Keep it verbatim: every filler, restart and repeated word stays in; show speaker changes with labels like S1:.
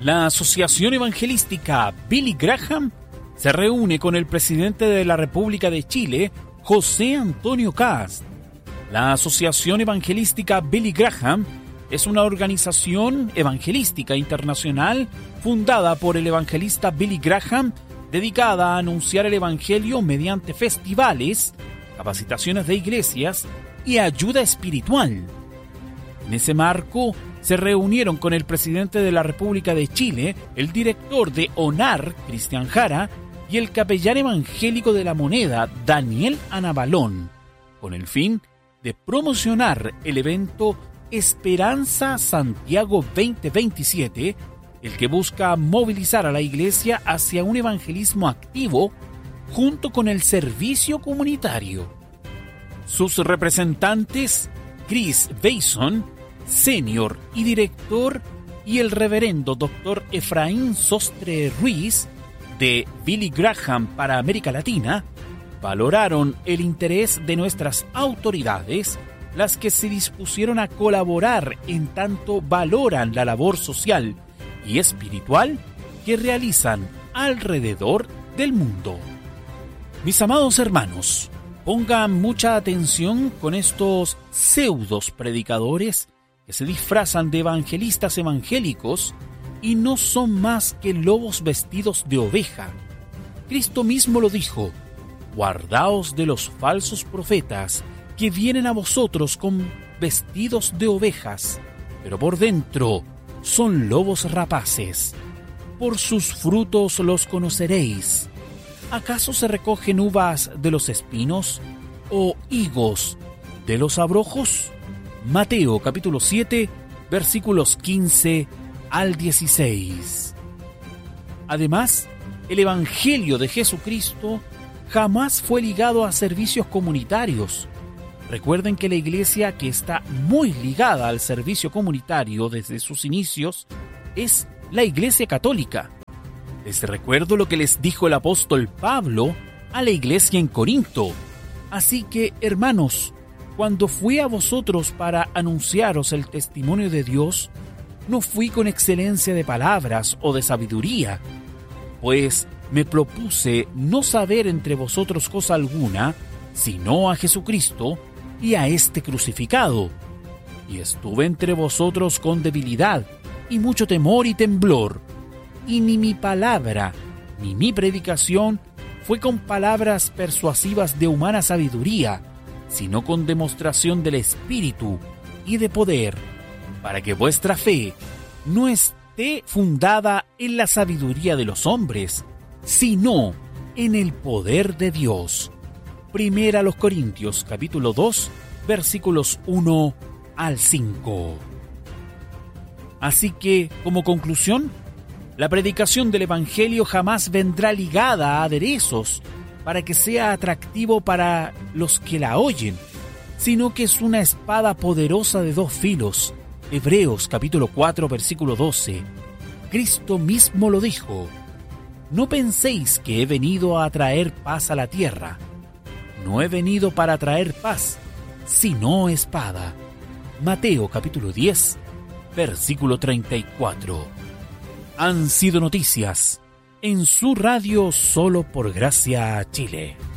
S1: La Asociación Evangelística Billy Graham se reúne con el presidente de la República de Chile, José Antonio Kast. La Asociación Evangelística Billy Graham es una organización evangelística internacional fundada por el evangelista Billy Graham, dedicada a anunciar el evangelio mediante festivales, capacitaciones de iglesias y ayuda espiritual. En ese marco, se reunieron con el presidente de la República de Chile, el director de ONAR, Cristian Jara, y el capellán evangélico de La Moneda, Daniel Anabalón, con el fin de promocionar el evento Esperanza Santiago veinte veintisiete, el que busca movilizar a la iglesia hacia un evangelismo activo junto con el servicio comunitario. Sus representantes, Chris Bason, senior y director, y el reverendo doctor Efraín Sostre Ruiz, de Billy Graham para América Latina, valoraron el interés de nuestras autoridades, las que se dispusieron a colaborar en tanto valoran la labor social y espiritual que realizan alrededor del mundo. Mis amados hermanos, pongan mucha atención con estos pseudos predicadores que se disfrazan de evangelistas evangélicos y no son más que lobos vestidos de oveja. Cristo mismo lo dijo: guardaos de los falsos profetas que vienen a vosotros con vestidos de ovejas, pero por dentro son lobos rapaces. Por sus frutos los conoceréis. ¿Acaso se recogen uvas de los espinos o higos de los abrojos? Mateo capítulo siete, versículos quince al dieciséis. Además, el Evangelio de Jesucristo jamás fue ligado a servicios comunitarios. Recuerden que la iglesia que está muy ligada al servicio comunitario desde sus inicios es la Iglesia Católica. Les recuerdo lo que les dijo el apóstol Pablo a la iglesia en Corinto. Así que, hermanos, cuando fui a vosotros para anunciaros el testimonio de Dios, no fui con excelencia de palabras o de sabiduría, pues me propuse no saber entre vosotros cosa alguna, sino a Jesucristo y a este crucificado. Y estuve entre vosotros con debilidad y mucho temor y temblor, y ni mi palabra ni mi predicación fue con palabras persuasivas de humana sabiduría, sino con demostración del Espíritu y de poder, para que vuestra fe no esté fundada en la sabiduría de los hombres, sino en el poder de Dios. Primera a los Corintios, capítulo dos, versículos uno al cinco. Así que, como conclusión, la predicación del Evangelio jamás vendrá ligada a aderezos para que sea atractivo para los que la oyen, sino que es una espada poderosa de dos filos. Hebreos capítulo cuatro, versículo doce. Cristo mismo lo dijo: no penséis que he venido a traer paz a la tierra. No he venido para traer paz, sino espada. Mateo capítulo diez, versículo treinta y cuatro. Han sido noticias en su radio Solo por Gracia Chile.